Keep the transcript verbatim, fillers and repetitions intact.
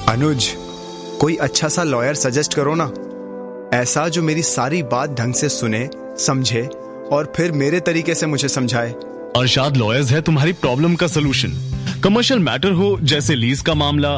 अनुज, कोई अच्छा सा लॉयर सजेस्ट करो ना, ऐसा जो मेरी सारी बात ढंग से सुने, समझे और फिर मेरे तरीके से मुझे समझाए। अरशाद लॉयर्स है तुम्हारी प्रॉब्लम का सलूशन। कमर्शियल मैटर हो जैसे लीज का मामला,